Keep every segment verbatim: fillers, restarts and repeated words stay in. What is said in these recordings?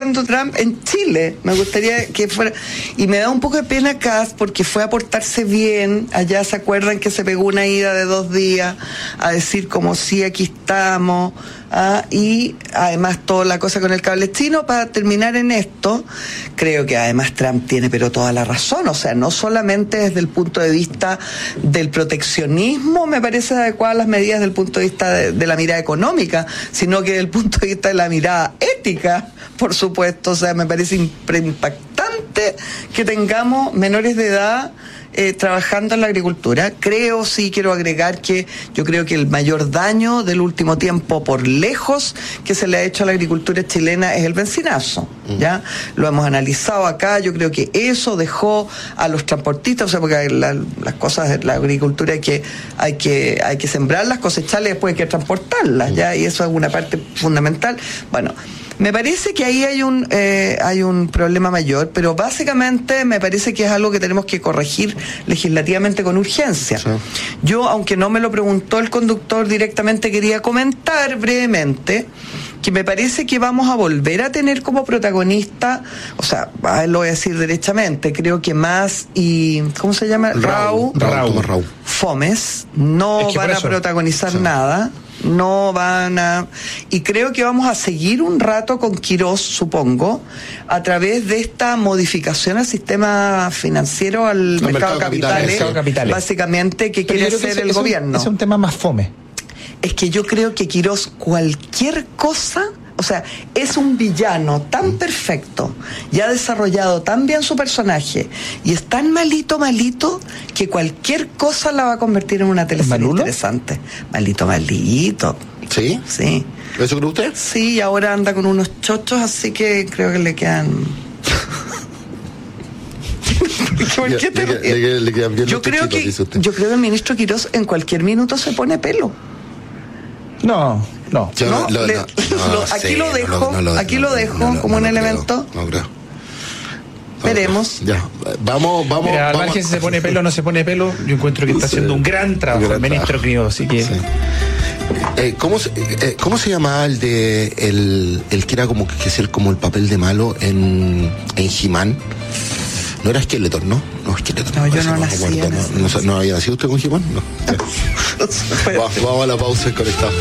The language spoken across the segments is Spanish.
haciendo Trump en Chile. Me gustaría que fuera, y me da un poco de pena Kast porque fue a portarse bien. Allá se acuerdan que se pegó una ida de dos días a decir como sí, aquí estamos. Ah, y además toda la cosa con el cable chino. Para terminar en esto, creo que además Trump tiene pero toda la razón, o sea, no solamente desde el punto de vista del proteccionismo me parece adecuadas las medidas desde el punto de vista de, de la mirada económica, sino que desde el punto de vista de la mirada ética, por supuesto. O sea, me parece impactante que tengamos menores de edad Eh, trabajando en la agricultura. Creo, sí, quiero agregar que yo creo que el mayor daño del último tiempo, por lejos, que se le ha hecho a la agricultura chilena es el bencinazo, ¿ya? Lo hemos analizado acá. Yo creo que eso dejó a los transportistas, o sea, porque la, las cosas de la agricultura hay que, hay que, hay que sembrarlas, cosecharlas y después hay que transportarlas, ¿ya? Y eso es una parte fundamental. Bueno, me parece que ahí hay un eh, hay un problema mayor, pero básicamente me parece que es algo que tenemos que corregir legislativamente con urgencia. Sí. Yo, aunque no me lo preguntó el conductor directamente, quería comentar brevemente que me parece que vamos a volver a tener como protagonista, o sea, lo voy a decir derechamente, creo que Mas y ¿cómo se llama? Rau, Rau, Rau. Fomes no es que van a protagonizar sí. nada. No van a... Y creo que vamos a seguir un rato con Quirós, supongo, a través de esta modificación al sistema financiero, al no, mercado de capitales, capitales, capitales, básicamente, que Pero quiere hacer que el es gobierno. Es un tema más fome. Es que yo creo que Quirós, cualquier cosa... O sea, es un villano tan perfecto y ha desarrollado tan bien su personaje y es tan malito, malito, que cualquier cosa la va a convertir en una teleserie interesante. Malito, malito. ¿Sí? Sí. ¿Eso cree usted? Sí, y ahora anda con unos chochos, así que creo que le quedan... ¿Por qué te le, le, le quedan bien yo, los creo chochitos, que, yo creo que el ministro Quirós en cualquier minuto se pone pelo. No, no. Yo no, lo, le, no, no lo, aquí sé, lo dejo, no, no lo, aquí lo dejo no, no, como no, un no elemento. Creo, no creo. Veremos. Ya, vamos, vamos. Mira, al vamos. margen si se pone pelo o no se pone pelo, yo encuentro que está sí, haciendo un gran trabajo un gran el ministro Quirós, así que. Sí. Eh, ¿cómo, se, eh, ¿Cómo se llamaba el de el, el que era como que, que ser como el papel de malo en en He-Man? No era Skeletor, ¿no? No, Skeletor. No, yo no nací. No, no, no, no había nacido usted con He-Man, no. Va, vamos a la pausa y conectamos.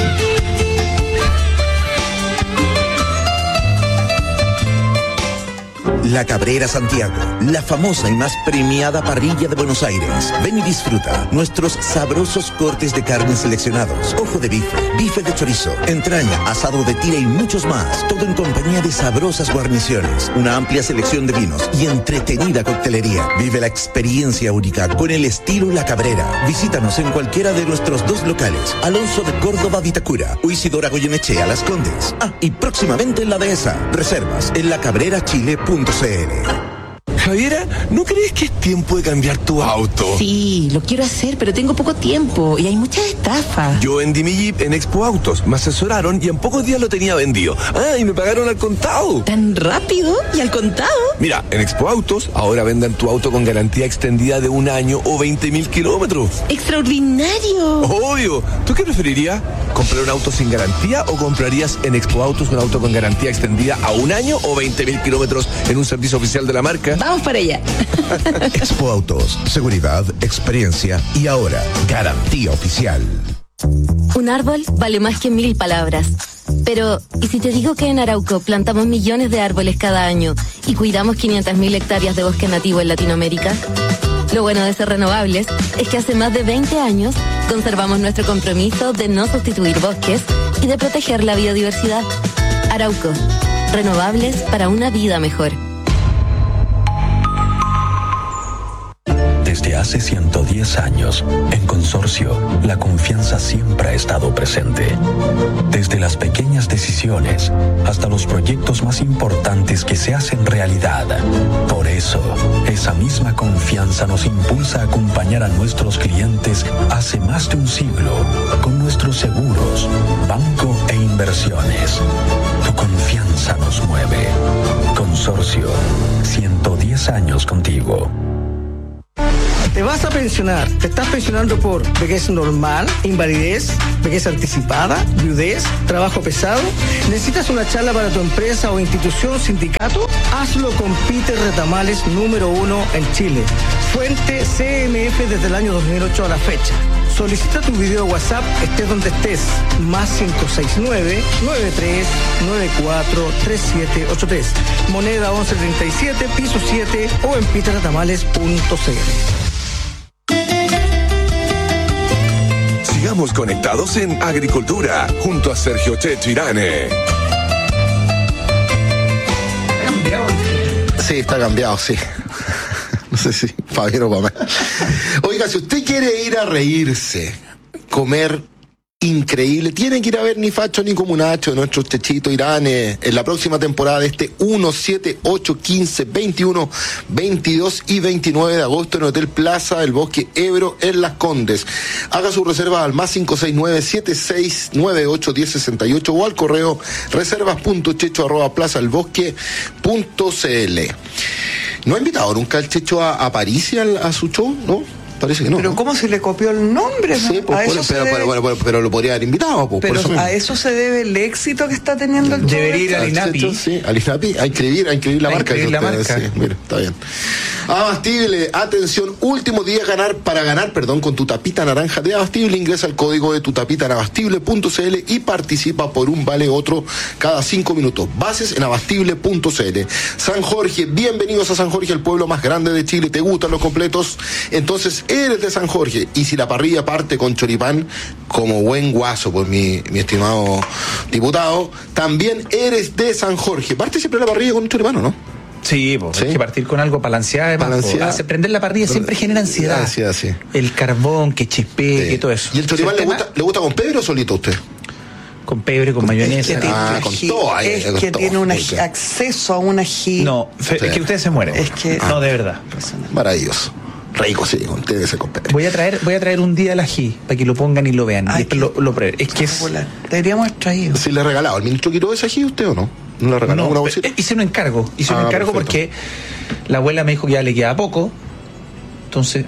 La Cabrera Santiago, la famosa y más premiada parrilla de Buenos Aires. Ven y disfruta nuestros sabrosos cortes de carne seleccionados. Ojo de bife, bife de chorizo, entraña, asado de tira y muchos más. Todo en compañía de sabrosas guarniciones, una amplia selección de vinos y entretenida coctelería. Vive la experiencia única con el estilo La Cabrera. Visítanos en cualquiera de nuestros dos locales. Alonso de Córdoba, Vitacura, o Isidora Goyenechea, Las Condes. Ah, y próximamente en La Dehesa. Reservas en lacabrerachile punto c l. Javiera, ¿no crees que es tiempo de cambiar tu auto? Sí, lo quiero hacer, pero tengo poco tiempo y hay muchas estafas. Yo vendí mi Jeep en Expo Autos, me asesoraron y en pocos días lo tenía vendido. Ah, y me pagaron al contado. ¿Tan rápido? ¿Y al contado? Mira, en Expo Autos ahora venden tu auto con garantía extendida de un año o veinte mil kilómetros. ¡Extraordinario! Obvio. ¿Tú qué preferirías? ¿Comprar un auto sin garantía o comprarías en Expo Autos un auto con garantía extendida a un año o veinte mil kilómetros en un servicio oficial de la marca? Vamos para allá. Expo Autos, seguridad, experiencia y ahora garantía oficial. Un árbol vale más que mil palabras. Pero, ¿y si te digo que en Arauco plantamos millones de árboles cada año y cuidamos quinientas mil hectáreas de bosque nativo en Latinoamérica? Lo bueno de ser renovables es que hace más de veinte años conservamos nuestro compromiso de no sustituir bosques y de proteger la biodiversidad. Arauco, renovables para una vida mejor. Desde hace ciento diez años, en Consorcio, la confianza siempre ha estado presente. Desde las pequeñas decisiones hasta los proyectos más importantes que se hacen realidad. Por eso, esa misma confianza nos impulsa a acompañar a nuestros clientes hace más de un siglo con nuestros seguros, banco e inversiones. Tu confianza nos mueve. Consorcio, ciento diez años contigo. ¿Te vas a pensionar? ¿Te estás pensionando por vejez normal, invalidez, vejez anticipada, viudez, trabajo pesado? ¿Necesitas una charla para tu empresa o institución, sindicato? Hazlo con Peter Retamales, número uno en Chile. Fuente C M F desde el año dos mil ocho a la fecha. Solicita tu video WhatsApp, estés donde estés. Más cinco seis nueve, nueve tres nueve cuatro, tres siete ocho tres. Moneda once treinta y siete, piso siete o en peter retamales punto c l. Sigamos conectados en Agricultura, junto a Sergio Checho Irane. Sí, está cambiado, sí. No sé si Fabián o Pamela. Oiga, si usted quiere ir a reírse, comer increíble, tiene que ir a ver Ni Facho ni Comunacho de nuestro Chechito Irane en la próxima temporada de este uno, siete, ocho, quince, veintiuno, veintidós y veintinueve de agosto en Hotel Plaza del Bosque Ebro en Las Condes. Haga su reserva al más cinco seis nueve, siete seis nueve ocho, uno cero seis ocho o al correo reservas punto checho arroba plaza del bosque punto c l. ¿No ha invitado nunca el Checho a, a París y a, a su show? ¿No? Parece que no. Pero ¿no? ¿cómo se le copió el nombre? ¿No? Sí, pues, a por, eso pero, se pero, debe... pero, pero, pero lo podría haber invitado. Pues, pero por eso a eso se debe el éxito que está teniendo el show. Debería ir al INAPI. Sí, al INAPI, a inscribir, a inscribir la a marca. Inscribir la ustedes, marca. Sí, mira, está bien. Abastible, atención, último día ganar para ganar, perdón, con tu tapita naranja de Abastible. Ingresa el código de tu tapita en abastible punto c l y participa por un vale otro cada cinco minutos. Bases en abastible punto c l. San Jorge, bienvenidos a San Jorge, el pueblo más grande de Chile. ¿Te gustan los completos? Entonces eres de San Jorge. Y si la parrilla parte con choripán, como buen guaso, por mi, mi estimado diputado, también eres de San Jorge. Parte siempre la parrilla con un choripán, ¿o no? Sí, pues ¿Sí? hay que partir con algo balanceado. Además, Balanceado. hace prender la parrilla siempre genera ansiedad. Ansiedad, sí. El carbón que chispee, Sí. que todo eso. ¿Y el choripán le tema? gusta, le gusta con pebre o solito a usted? Con pebre, con mayonesa. Es que, Ah, tiene, con ají, todo ahí, es con que todo. tiene un Ok. ají- acceso a un ají. No, fe- Sí. es que ustedes se mueren. Es que- No, de verdad. Maravilloso. Rico, sí, con té de ese con pebre. Voy a traer, voy a traer un día el ají para que lo pongan y lo vean. Ay, y después lo, lo prueben. Es que es. Espectacular. Deberíamos haber traído. ¿Sí le ha regalado al ministro Quiró ese ají usted o no? ¿No le ha regalado No, una pero, bolsita? eh, hice un encargo. Hice un Ah, encargo perfecto. porque la abuela me dijo que ya le queda poco. Entonces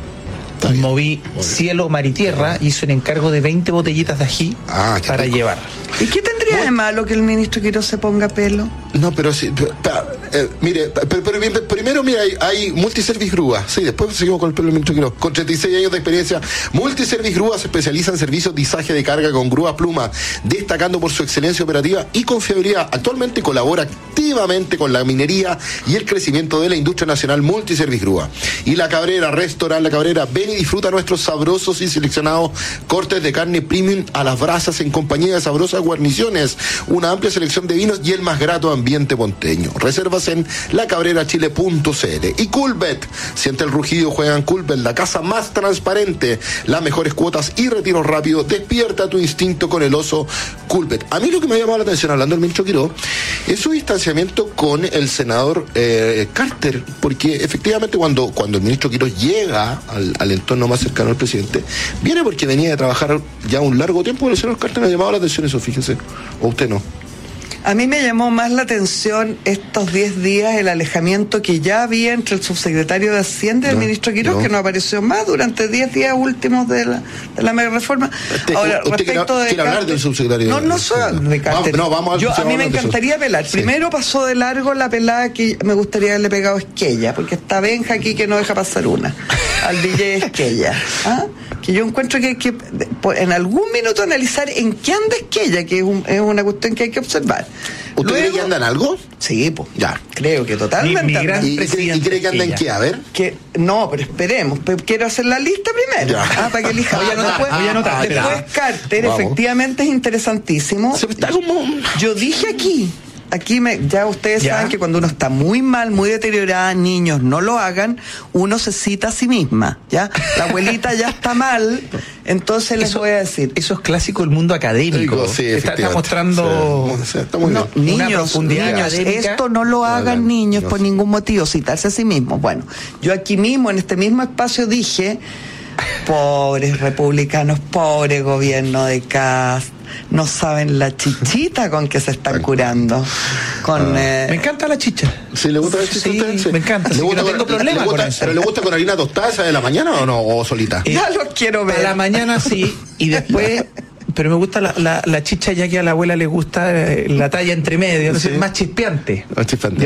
Está bien. moví cielo, mar y tierra. Hice un encargo de veinte botellitas de ají Ah, qué para rico. llevar. ¿Y qué tendría de malo que el ministro Quirós se ponga pelo? No, pero sí, pero, pa- eh, mire, pero, pero bien, primero, mira, hay, hay Multiservice Grúa, sí, después seguimos con el pelo del ministro Quirós, con treinta y seis años de experiencia. Multiservice Grúa se especializa en servicios de izaje de carga con grúa pluma, destacando por su excelencia operativa y confiabilidad. Actualmente colabora activamente con la minería y el crecimiento de la industria nacional. Multiservice Grúa. Y La Cabrera, Restaurant La Cabrera, ven y disfruta nuestros sabrosos y seleccionados cortes de carne premium a las brasas en compañía de sabrosas guarniciones, una amplia selección de vinos y el más grato ambiente ponteño. Reservas en la cabrera chile punto c l. Y Coolbet, siente el rugido, juega en Coolbet, la casa más transparente, las mejores cuotas y retiro rápido. Despierta tu instinto con el oso Coolbet. A mí lo que me ha llamado la atención, hablando del ministro Quiró, es su distanciamiento con el senador eh, Carter, porque efectivamente cuando, cuando el ministro Quiró llega al, al entorno más cercano al presidente, viene porque venía de trabajar ya un largo tiempo con el senador Carter. Me ha llamado la atención eso, fíjese, o usted no. A mí me llamó más la atención estos diez días el alejamiento que ya había entre el subsecretario de Hacienda y el No, ministro Quirós, no. que no apareció más durante diez días últimos de la, de la mega reforma. Usted- Ahora, usted respecto quiere- de quiere hablar Carter- del subsecretario No, de- no solo de Carter. Vamos- no, vamos al- Yo, sí, a mí vamos me a hablar de eso. encantaría apelar. Sí. Primero pasó de largo la pelada que me gustaría haberle pegado a Esquella, porque está Benja aquí que no deja pasar una. Al D J Esquella. ¿Ah? Que yo encuentro que hay que de- por- en algún minuto analizar en qué anda Esquella, que es, un- es una cuestión que hay que observar. ¿Usted cree Luego- que anda en algo? Sí, pues. Ya. Creo que totalmente. Mi- mi anda. gran- ¿Y, y cree, y cree que anda en qué? A ver. Que, no, pero esperemos. Pero quiero hacer la lista primero. Ya. Ah, para que elija. Voy a anotar, Después, voy a anotar. después Carter, Vamos. efectivamente es interesantísimo. Se está como... Yo dije aquí, aquí me, ya ustedes Ya. saben que cuando uno está muy mal, muy deteriorada, niños, no lo hagan, uno se cita a sí misma, ¿ya? La abuelita ya está mal, entonces les Eso- voy a decir. Eso es clásico del mundo académico. Sí, está, está efectivamente. mostrando. Sí, está muy No, bien. Una niños, profundidad niños, académica. esto no lo hagan hagan, niños no por sé. ningún motivo, citarse a sí mismos. Bueno, yo aquí mismo, en este mismo espacio, dije, pobres republicanos, pobre gobierno de Kast, no saben la chichita con que se están curando. Con, ah. eh, me encanta la chicha. ¿Sí le gusta la chicha? Sí, sí. me encanta. Sí, no tengo problema con eso. ¿Pero le gusta con harina tostada esa de la mañana o no? ¿O solita? Eh, ya los quiero ver. A la mañana sí, y después... Pero me gusta la, la, la chicha, ya que a la abuela le gusta eh, la talla entre medio, entonces sí. más chispeante. Más chispeante.